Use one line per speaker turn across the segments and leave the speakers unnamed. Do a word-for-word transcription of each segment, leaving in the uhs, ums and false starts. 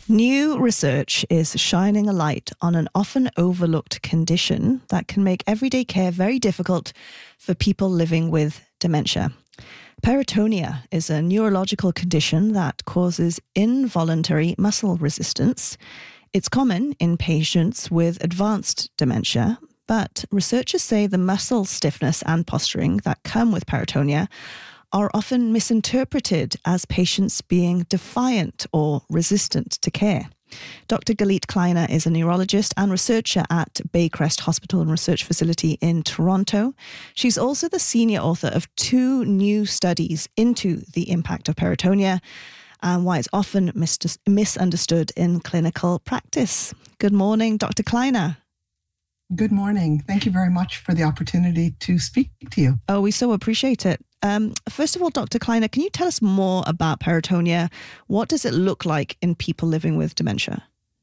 New research is shining a light on an often overlooked condition that can make everyday care very difficult for people living with dementia. Perotonia is a neurological condition that causes involuntary muscle resistance. It's common in patients with advanced dementia, but researchers say the muscle stiffness and posturing that come with perotonia are often misinterpreted as patients being defiant or resistant to care. Doctor Galit Kleiner is a neurologist and researcher at Baycrest Hospital and Research Facility in Toronto. She's also the senior author of two new studies into the impact of perotonia and why it's often mis- misunderstood in clinical practice. Good morning, Doctor Kleiner.
Good morning. Thank you very much for the opportunity to speak to you.
Oh, we so appreciate it. Um, first of all, Doctor Kleiner, can you tell us more about perotonia? What does it look like in people living with dementia?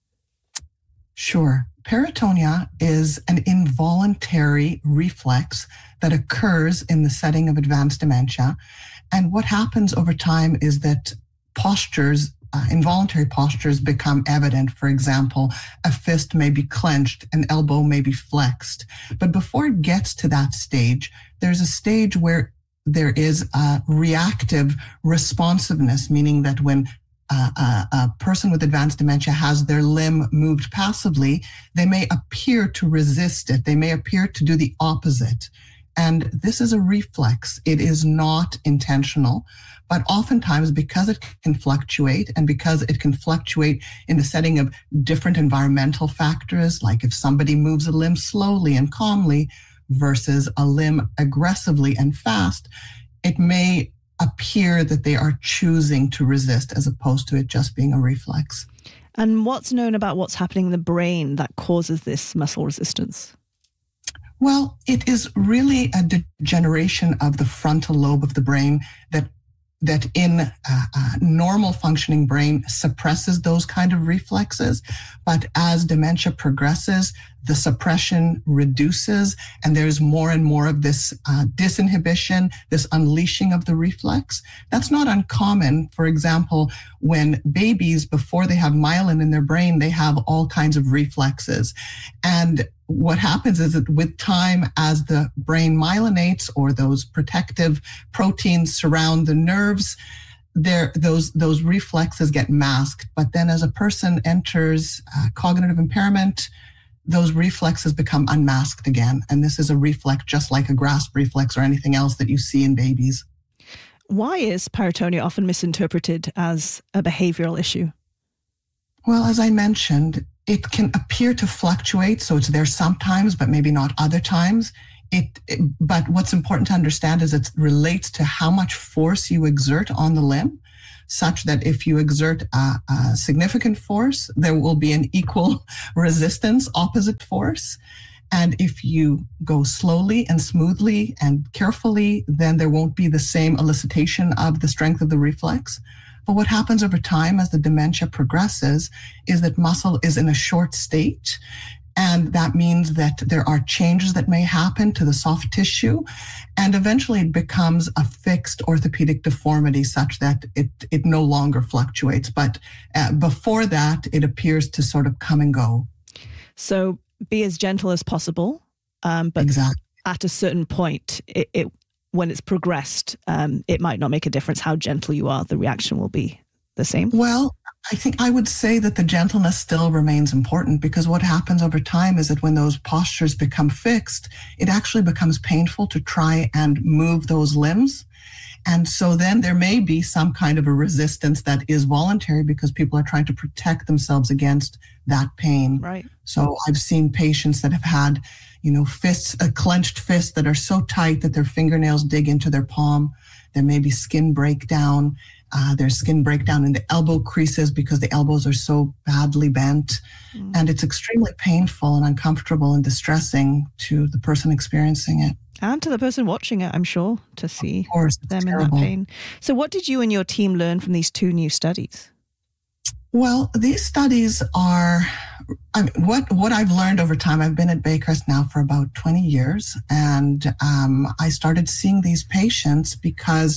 Sure. Perotonia is an involuntary reflex that occurs in the setting of advanced dementia. And what happens over time is that postures Uh, involuntary postures become evident. For example, a fist may be clenched, an elbow may be flexed. But before it gets to that stage, there's a stage where there is a reactive responsiveness, meaning that when uh, a, a person with advanced dementia has their limb moved passively, they may appear to resist it. They may appear to do the opposite. And this is a reflex. It is not intentional. But oftentimes, because it can fluctuate and because it can fluctuate in the setting of different environmental factors, like if somebody moves a limb slowly and calmly versus a limb aggressively and fast, it may appear that they are choosing to resist as opposed to it just being a reflex.
And what's known about what's happening in the brain that causes this muscle resistance?
Well, it is really a degeneration of the frontal lobe of the brain that that in a, a normal functioning brain suppresses those kind of reflexes. But as dementia progresses, the suppression reduces and there's more and more of this uh, disinhibition, this unleashing of the reflex. That's not uncommon. For example, when babies, before they have myelin in their brain, they have all kinds of reflexes. And what happens is that with time, as the brain myelinates or those protective proteins surround the nerves, there those those reflexes get masked. But then as a person enters uh, cognitive impairment, those reflexes become unmasked again. And this is a reflex just like a grasp reflex or anything else that you see in babies.
Why is perotonia often misinterpreted as a behavioral issue?
Well, as I mentioned, it can appear to fluctuate. So it's there sometimes, but maybe not other times. It, it, but what's important to understand is it relates to how much force you exert on the limb, such that if you exert a, a significant force, there will be an equal resistance, opposite force. And if you go slowly and smoothly and carefully, then there won't be the same elicitation of the strength of the reflex. But what happens over time as the dementia progresses is that muscle is in a short state. And that means that there are changes that may happen to the soft tissue. And eventually it becomes a fixed orthopedic deformity such that it, it no longer fluctuates. But uh, before that, it appears to sort of come and go.
So be as gentle as possible. Um, but
exactly.
At a certain point, it, it when it's progressed, um, it might not make a difference how gentle you are. The reaction will be the same.
Well, I think I would say that the gentleness still remains important, because what happens over time is that when those postures become fixed, it actually becomes painful to try and move those limbs. And so then there may be some kind of a resistance that is voluntary because people are trying to protect themselves against that pain.
Right.
So I've seen patients that have had, you know, fists, a clenched fist that are so tight that their fingernails dig into their palm. There may be skin breakdown. Uh, there's skin breakdown in the elbow creases because the elbows are so badly bent. Mm. And it's extremely painful and uncomfortable and distressing to the person experiencing it.
And to the person watching it, I'm sure, to see
of course,
them
terrible.
in that pain. So what did you and your team learn from these two new studies?
Well, these studies are, I mean, what, what I've learned over time, I've been at Baycrest now for about twenty years, and um, I started seeing these patients because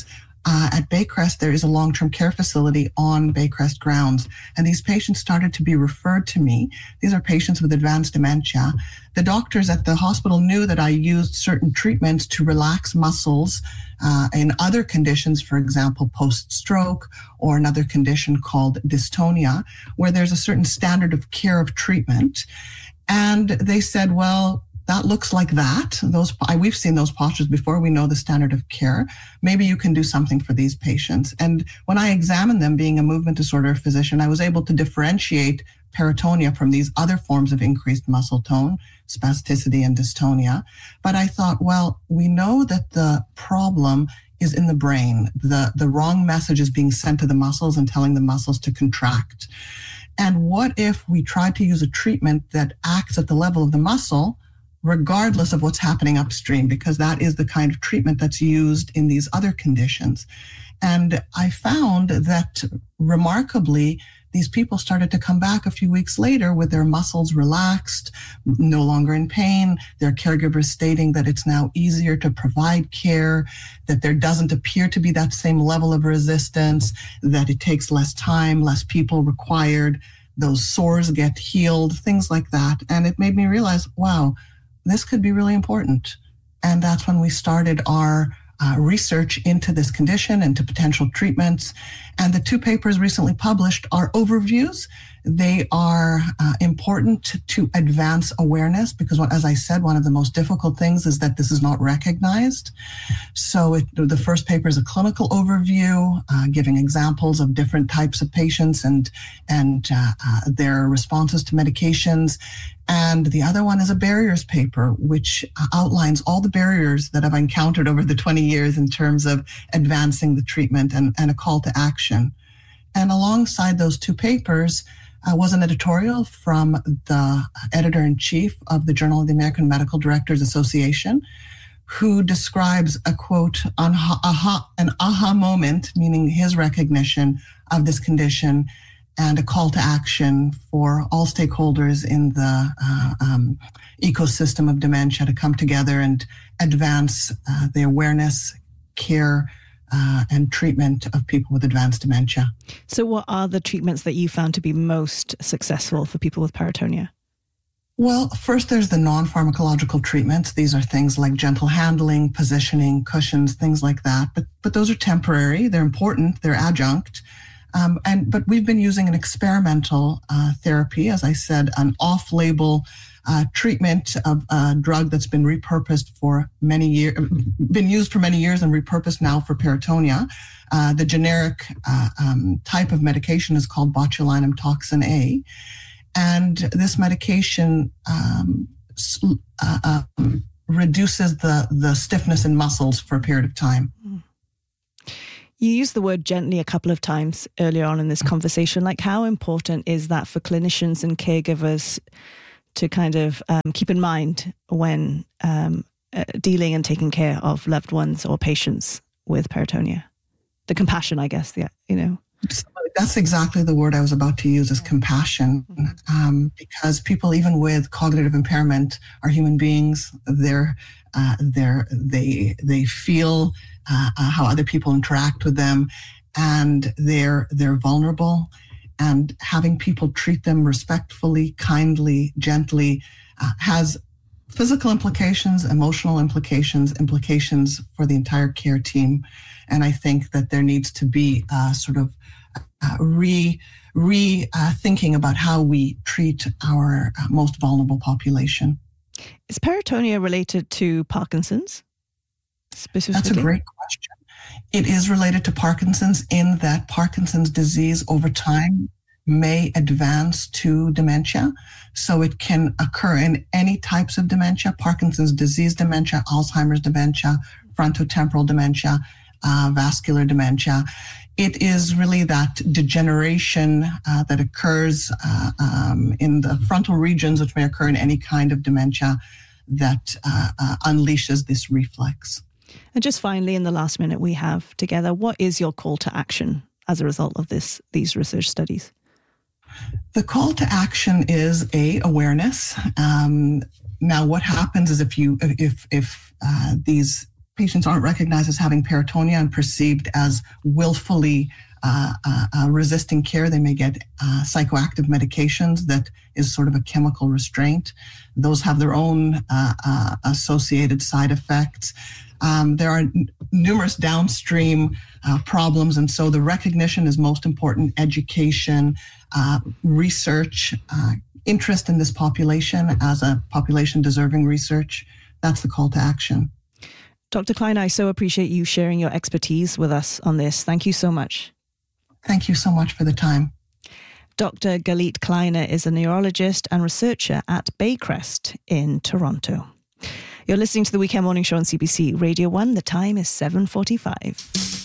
uh, at Baycrest, there is a long-term care facility on Baycrest grounds. And these patients started to be referred to me. These are patients with advanced dementia. The doctors at the hospital knew that I used certain treatments to relax muscles uh, in other conditions, for example, post-stroke, or another condition called dystonia, where there's a certain standard of care of treatment. And they said, well, that looks like that. Those we've seen those postures before. We know the standard of care. Maybe you can do something for these patients. And when I examined them, being a movement disorder physician, I was able to differentiate peritonia from these other forms of increased muscle tone, spasticity and dystonia. But I thought, well, we know that the problem is in the brain. The, the wrong message is being sent to the muscles and telling the muscles to contract. And what if we tried to use a treatment that acts at the level of the muscle, regardless of what's happening upstream, because that is the kind of treatment that's used in these other conditions. And I found that remarkably, these people started to come back a few weeks later with their muscles relaxed, no longer in pain, their caregivers stating that it's now easier to provide care, that there doesn't appear to be that same level of resistance, that it takes less time, less people required, those sores get healed, things like that. And it made me realize, wow, this could be really important. And that's when we started our uh, research into this condition and to potential treatments. And the two papers recently published are overviews. They are uh, important to, to advance awareness because, what, as I said, one of the most difficult things is that this is not recognized. So it, the first paper is a clinical overview, uh, giving examples of different types of patients and, and uh, uh, their responses to medications. And the other one is a barriers paper, which outlines all the barriers that I've encountered over the twenty years in terms of advancing the treatment and, and a call to action. And alongside those two papers uh, was an editorial from the editor-in-chief of the Journal of the American Medical Directors Association, who describes a quote, an aha, an aha moment, meaning his recognition of this condition, and a call to action for all stakeholders in the uh, um, ecosystem of dementia to come together and advance uh, the awareness, care, uh, and treatment of people with advanced dementia.
So what are the treatments that you found to be most successful for people with peritonia?
Well, first there's the non-pharmacological treatments. These are things like gentle handling, positioning, cushions, things like that. But, but those are temporary. They're important. They're adjunct. Um, and but we've been using an experimental uh, therapy, as I said, an off-label uh, treatment of a drug that's been repurposed for many years, been used for many years and repurposed now for peritonia. Uh, the generic uh, um, type of medication is called botulinum toxin A, and this medication um, uh, um, reduces the the stiffness in muscles for a period of time. Mm.
You used the word gently a couple of times earlier on in this conversation. Like, how important is that for clinicians and caregivers to kind of um, keep in mind when um, uh, dealing and taking care of loved ones or patients with peritonia? The compassion, I guess, yeah, you know.
That's exactly the word I was about to use, is compassion. Um, because people, even with cognitive impairment, are human beings. They're, uh, they're, they, they feel uh, uh, how other people interact with them, and they're, they're vulnerable. And having people treat them respectfully, kindly, gently uh, has physical implications, emotional implications, implications for the entire care team. And I think that there needs to be uh, sort of uh, re, re uh, thinking about how we treat our uh, most vulnerable population.
Is peritonia related to Parkinson's specifically?
That's a great question. It is related to Parkinson's in that Parkinson's disease over time may advance to dementia. So it can occur in any types of dementia: Parkinson's disease dementia, Alzheimer's dementia, frontotemporal dementia, uh, vascular dementia. It is really that degeneration uh, that occurs uh, um, in the frontal regions, which may occur in any kind of dementia, that uh, uh, unleashes this reflex.
And just finally, in the last minute we have together, what is your call to action as a result of this these research studies?
The call to action is a awareness. Um, now, what happens is if you if if uh, these patients aren't recognized as having parotonia and perceived as willfully uh, uh, uh, resisting care. They may get uh, psychoactive medications that is sort of a chemical restraint. Those have their own uh, uh, associated side effects. Um, there are n- numerous downstream uh, problems, and so the recognition is most important. Education, uh, research, uh, interest in this population as a population deserving research. That's the call to action.
Doctor Klein, I so appreciate you sharing your expertise with us on this. Thank you so much.
Thank you so much for the time.
Doctor Galit Kleiner is a neurologist and researcher at Baycrest in Toronto. You're listening to the Weekend Morning Show on C B C Radio one. The time is seven forty-five.